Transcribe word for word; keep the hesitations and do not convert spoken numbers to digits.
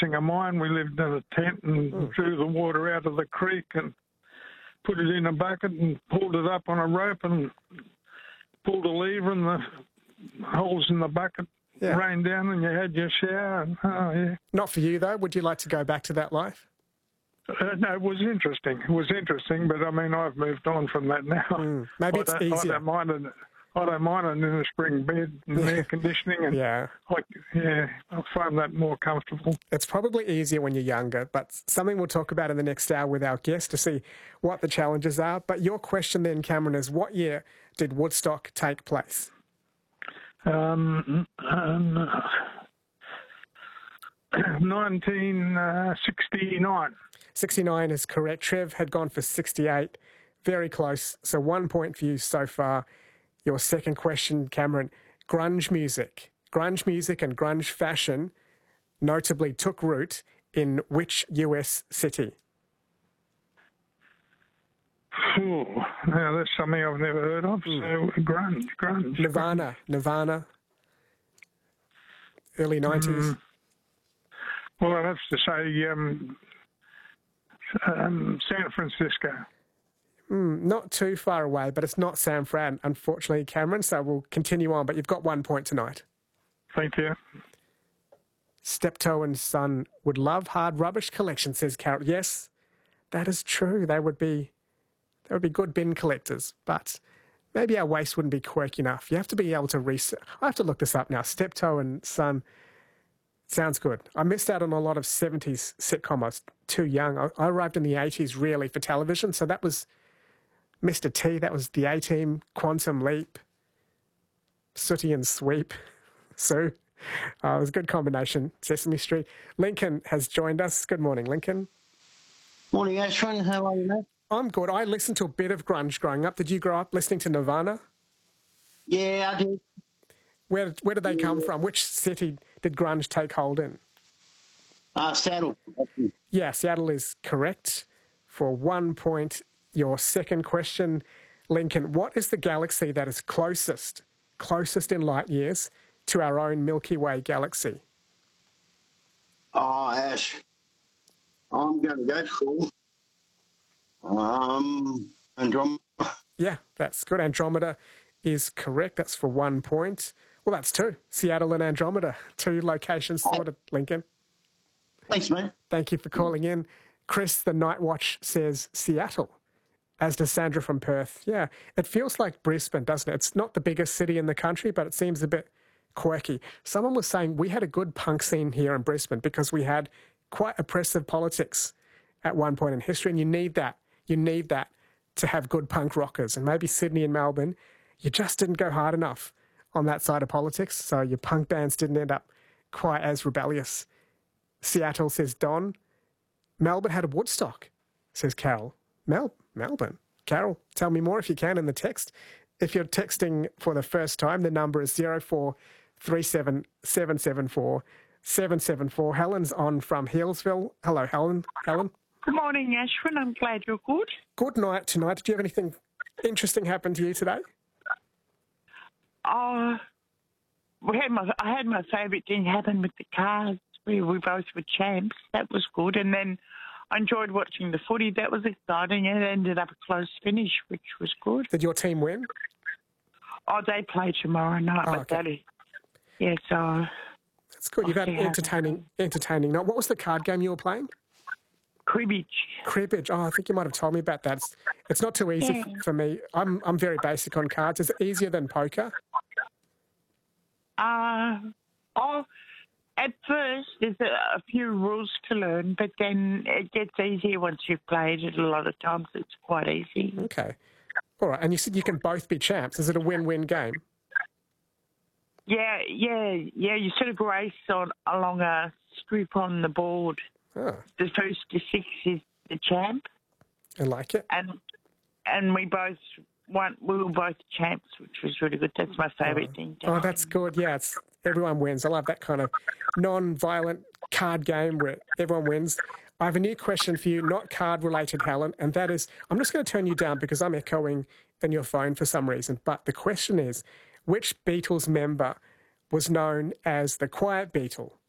establishing a mine. We lived in a tent and Mm. drew the water out of the creek and put it in a bucket and pulled it up on a rope and pulled a lever and the holes in the bucket Yeah. rained down and you had your shower. And, oh, yeah. Not for you, though. Would you like to go back to that life? Uh, no, it was interesting. It was interesting, but I mean, I've moved on from that now. Mm. Maybe I it's don't, easier. I don't mind it. I don't mind it in a spring bed and air conditioning, and Yeah. like, yeah, I find that more comfortable. It's probably easier when you're younger, but something we'll talk about in the next hour with our guest to see what the challenges are. But your question then, Cameron, is what year did Woodstock take place? Um, um, nineteen sixty-nine. sixty-nine is correct. Trev had gone for sixty-eight. Very close. So one point for you so far. Your second question, Cameron. Grunge music. Grunge music and grunge fashion notably took root in which U S city? Oh, now that's something I've never heard of. Hmm. So grunge, grunge. Nirvana. Nirvana. Early nineties. Mm. Well, I'd have to say um, um, San Francisco. Mm, not too far away, but it's not San Fran, unfortunately, Cameron, so we'll continue on, but you've got one point tonight. Thank you. Steptoe and Son would love Hard Rubbish collection, says Carol. Yes, that is true. They would be they would be good bin collectors, but maybe our waste wouldn't be quirky enough. You have to be able to research. I have to look this up now. Steptoe and Son sounds good. I missed out on a lot of seventies sitcom. I was too young. I, I arrived in the eighties really for television, so that was Mister T, that was the A-Team, Quantum Leap, Sooty and Sweep. So uh, it was a good combination. Sesame Street. Lincoln has joined us. Good morning, Lincoln. Morning, Ashwin. How are you, mate? I'm good. I listened to a bit of grunge growing up. Did you grow up listening to Nirvana? Yeah, I did. Where, where did they come from? Which city did grunge take hold in? Uh, Saddle. Yeah, Seattle is correct. For one point, your second question, Lincoln, what is the galaxy that is closest, closest in light years to our own Milky Way galaxy? Oh, Ash. I'm going to go for um, Andromeda. Yeah, that's good. Andromeda is correct. That's for one point. Well, that's two. Seattle and Andromeda. Two locations sorted, Lincoln. Thanks, mate. Thank you for calling in. Chris, the Night Watch, says Seattle, as does Sandra from Perth. Yeah, it feels like Brisbane, doesn't it? It's not the biggest city in the country, but it seems a bit quirky. Someone was saying we had a good punk scene here in Brisbane because we had quite oppressive politics at one point in history, and you need that. You need that to have good punk rockers. And maybe Sydney and Melbourne, you just didn't go hard enough on that side of politics, so your punk bands didn't end up quite as rebellious. Seattle, says Don. Melbourne had a Woodstock, says Carol. Mel Melbourne. Carol, tell me more if you can in the text. If you're texting for the first time, the number is zero four three seven seven seven four seven seven four. Helen's on from Healesville. Hello, Helen. Helen. Good morning, Ashwin. I'm glad you're good. Good night tonight. Did you have anything interesting happen to you today? Oh, we had my, I had my favourite thing happen with the cars. We, we both were champs. That was good. And then I enjoyed watching the footy. That was exciting. It ended up a close finish, which was good. Did your team win? Oh, they play tomorrow night, Oh, but okay. that is, yeah, so... That's good. You've had an Okay, entertaining, entertaining night. What was the card game you were playing? Cribbage. Cribbage. Oh, I think you might have told me about that. It's, it's not too easy Yeah. f- for me. I'm I'm very basic on cards. Is it easier than poker? Uh, oh, at first there's a, a few rules to learn, but then it gets easier once you've played it. A lot of times it's quite easy. Okay. All right. And you said you can both be champs. Is it a win-win game? Yeah, yeah, yeah. You sort of race on along a strip on the board. Oh, The first to six is the champ, I like it. and and we both won. We were both champs, which was really good. That's my favourite thing. Oh, that's good. Yeah, it's everyone wins. I love that kind of non-violent card game where everyone wins. I have a new question for you, not card-related, Helen, and that is, I'm just going to turn you down because I'm echoing in your phone for some reason. But the question is, which Beatles member was known as the Quiet Beatle